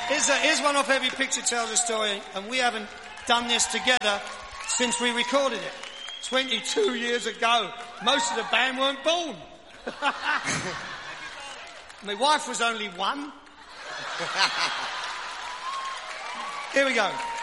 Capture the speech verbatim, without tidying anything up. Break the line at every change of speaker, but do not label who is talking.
Here's, a, here's one off Every Picture Tells a Story, and we haven't done this together since we recorded it. twenty-two years ago. Most of the band weren't born. My wife was only one. Here we go.